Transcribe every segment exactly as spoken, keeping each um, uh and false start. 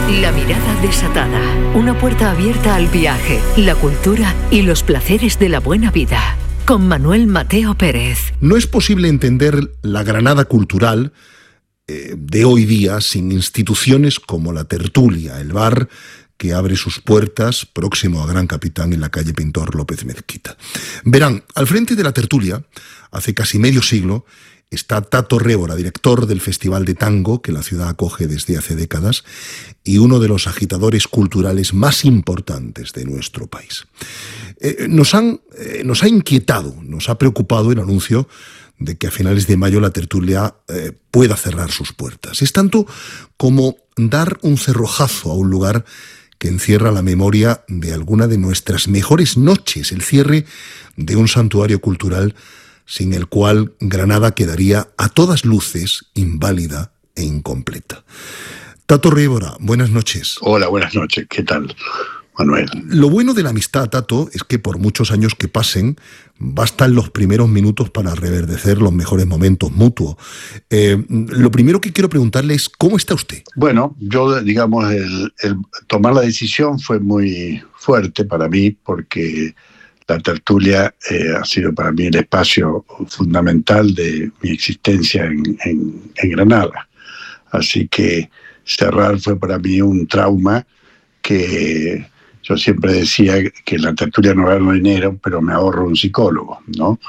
La mirada desatada. Una puerta abierta al viaje, la cultura y los placeres de la buena vida. Con Manuel Mateo Pérez. No es posible entender la Granada cultural eh, de hoy día sin instituciones como la Tertulia, el bar que abre sus puertas próximo a Gran Capitán en la calle Pintor López Mezquita. Verán, al frente de la Tertulia, hace casi medio siglo, está Tato Révora, director del Festival de Tango que la ciudad acoge desde hace décadas y uno de los agitadores culturales más importantes de nuestro país. Eh, nos, han, eh, nos ha inquietado, nos ha preocupado el anuncio de que a finales de mayo la Tertulia eh, pueda cerrar sus puertas. Es tanto como dar un cerrojazo a un lugar que encierra la memoria de alguna de nuestras mejores noches, el cierre de un santuario cultural sin el cual Granada quedaría a todas luces inválida e incompleta. Tato Révora, buenas noches. Hola, buenas noches. ¿Qué tal, Manuel? Lo bueno de la amistad, Tato, es que por muchos años que pasen, bastan los primeros minutos para reverdecer los mejores momentos mutuos. Eh, lo primero que quiero preguntarle es, ¿cómo está usted? Bueno, yo, digamos, el, el tomar la decisión fue muy fuerte para mí porque la Tertulia eh, ha sido para mí el espacio fundamental de mi existencia en, en, en Granada. Así que cerrar fue para mí un trauma que yo siempre decía que la Tertulia no gano dinero, pero me ahorro un psicólogo, ¿no?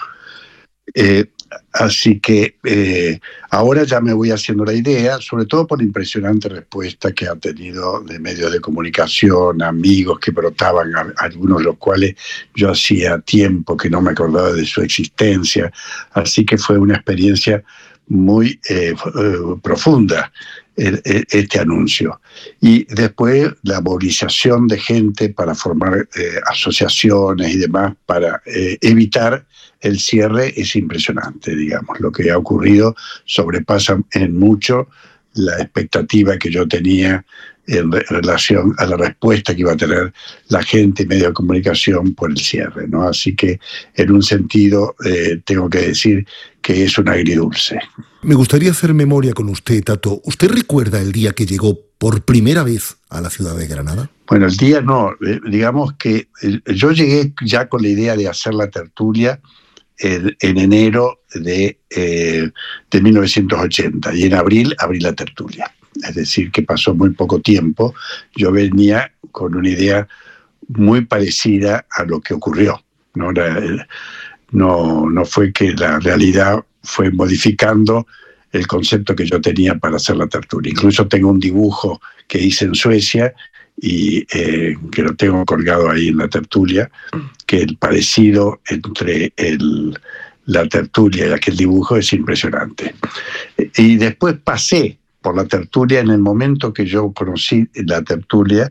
Eh, así que eh, ahora ya me voy haciendo la idea, sobre todo por la impresionante respuesta que ha tenido de medios de comunicación, amigos que brotaban, a, algunos de los cuales yo hacía tiempo que no me acordaba de su existencia. Así que fue una experiencia muy eh, eh, profunda el, el, este anuncio. Y después la movilización de gente para formar eh, asociaciones y demás para eh, evitar el cierre es impresionante, digamos. Lo que ha ocurrido sobrepasa en mucho la expectativa que yo tenía en re- relación a la respuesta que iba a tener la gente y medios de comunicación por el cierre, ¿no? Así que, en un sentido, eh, tengo que decir que es un agridulce. Me gustaría hacer memoria con usted, Tato. ¿Usted recuerda el día que llegó por primera vez a la ciudad de Granada? Bueno, el día no. Eh, digamos que eh, yo llegué ya con la idea de hacer la Tertulia en, en enero de, eh, de mil novecientos ochenta y en abril abrí la Tertulia. Es decir, que pasó muy poco tiempo. Yo venía con una idea muy parecida a lo que ocurrió, ¿no? La, no, no fue que la realidad fue modificando el concepto que yo tenía para hacer la Tertulia. Incluso tengo un dibujo que hice en Suecia y eh, que lo tengo colgado ahí en la Tertulia, que el parecido entre el, la Tertulia y aquel dibujo es impresionante. Y después pasé por la Tertulia en el momento que yo conocí la Tertulia,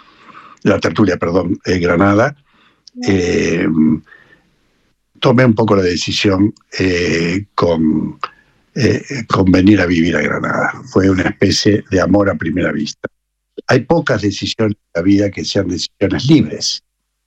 la Tertulia, perdón, en Granada. Eh, tomé un poco la decisión eh, con, eh, con venir a vivir a Granada. Fue una especie de amor a primera vista. Hay pocas decisiones en la vida que sean decisiones libres.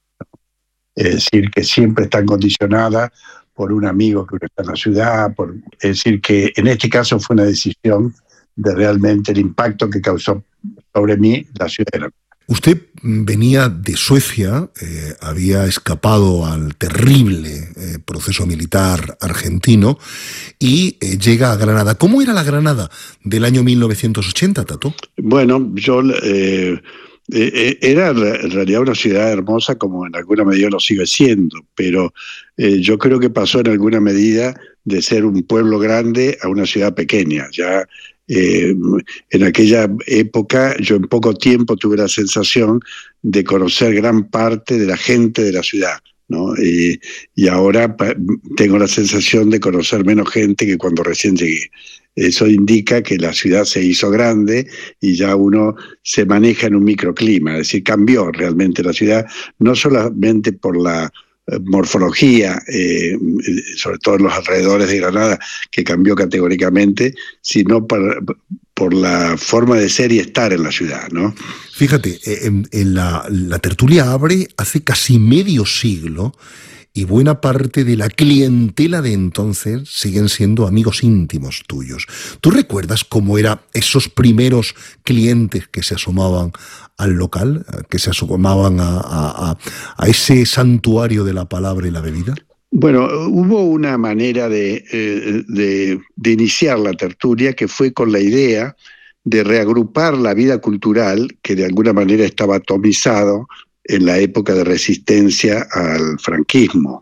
Es decir, que siempre están condicionadas por un amigo que uno está en la ciudad. Por, es decir, que en este caso fue una decisión de realmente el impacto que causó sobre mí la ciudad de Granada. Usted venía de Suecia, eh, había escapado al terrible eh, proceso militar argentino y eh, llega a Granada. ¿Cómo era la Granada del año mil novecientos ochenta, Tato? Bueno, yo eh, eh, era en realidad una ciudad hermosa, como en alguna medida lo sigue siendo, pero eh, yo creo que pasó en alguna medida de ser un pueblo grande a una ciudad pequeña. Ya Eh, en aquella época yo en poco tiempo tuve la sensación de conocer gran parte de la gente de la ciudad, ¿no? Y, y ahora pa- tengo la sensación de conocer menos gente que cuando recién llegué. Eso indica que la ciudad se hizo grande y ya uno se maneja en un microclima, es decir, cambió realmente la ciudad, no solamente por la morfología, eh, sobre todo en los alrededores de Granada, que cambió categóricamente, sino por, por la forma de ser y estar en la ciudad, ¿no? Fíjate, en, en la, la Tertulia abre hace casi medio siglo y buena parte de la clientela de entonces siguen siendo amigos íntimos tuyos. ¿Tú recuerdas cómo eran esos primeros clientes que se asomaban al local, que se asomaban a, a, a, a ese santuario de la palabra y la bebida? Bueno, hubo una manera de, eh, de, de iniciar la tertulia que fue con la idea de reagrupar la vida cultural, que de alguna manera estaba atomizado en la época de resistencia al franquismo.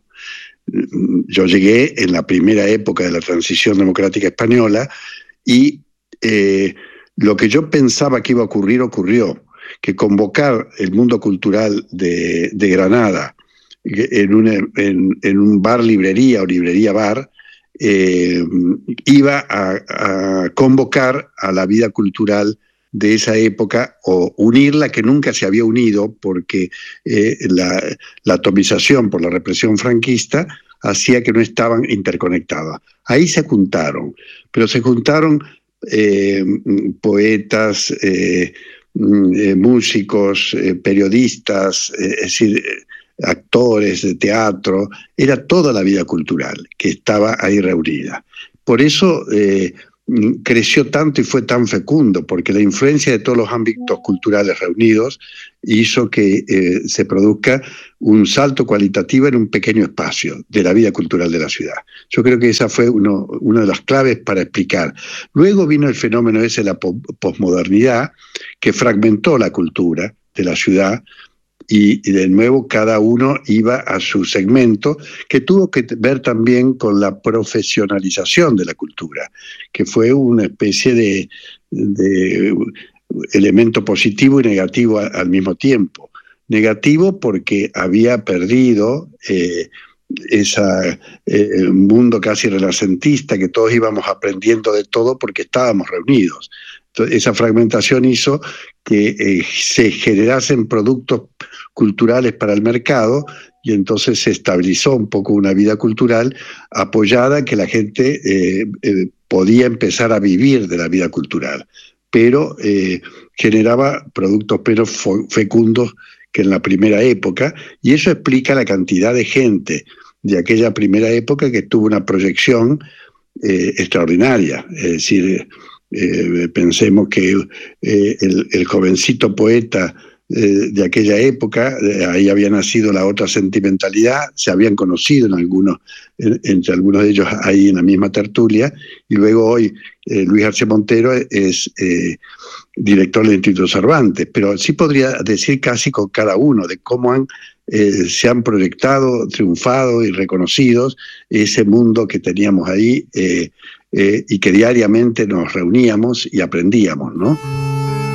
Yo llegué en la primera época de la transición democrática española y eh, lo que yo pensaba que iba a ocurrir, ocurrió, que convocar el mundo cultural de, de Granada en, una, en, en un bar-librería o librería-bar, eh, iba a, a convocar a la vida cultural de esa época o unirla, que nunca se había unido porque eh, la, la atomización por la represión franquista hacía que no estaban interconectadas. Ahí se juntaron, pero se juntaron eh, poetas, eh, eh, músicos, eh, periodistas, eh, es decir, actores de teatro, era toda la vida cultural que estaba ahí reunida. Por eso eh, creció tanto y fue tan fecundo, porque la influencia de todos los ámbitos culturales reunidos hizo que eh, se produzca un salto cualitativo en un pequeño espacio de la vida cultural de la ciudad. Yo creo que esa fue uno, una de las claves para explicar. Luego vino el fenómeno ese de la posmodernidad, que fragmentó la cultura de la ciudad, y, y de nuevo cada uno iba a su segmento, que tuvo que ver también con la profesionalización de la cultura, que fue una especie de, de elemento positivo y negativo a, al mismo tiempo. Negativo porque había perdido eh, ese eh, mundo casi renacentista, que todos íbamos aprendiendo de todo porque estábamos reunidos. Entonces, esa fragmentación hizo que eh, se generasen productos culturales para el mercado y entonces se estabilizó un poco una vida cultural apoyada, que la gente eh, eh, podía empezar a vivir de la vida cultural, pero eh, generaba productos menos fecundos que en la primera época, y eso explica la cantidad de gente de aquella primera época que tuvo una proyección eh, extraordinaria. Es decir, eh, pensemos que eh, el, el jovencito poeta eh, de aquella época, eh, ahí había nacido la otra sentimentalidad, se habían conocido en algunos, en, entre algunos de ellos ahí en la misma tertulia, y luego hoy eh, Luis García Montero es eh, director del Instituto Cervantes, pero sí podría decir casi con cada uno de cómo han, eh, se han proyectado, triunfado y reconocidos ese mundo que teníamos ahí eh, eh, y que diariamente nos reuníamos y aprendíamos, ¿no?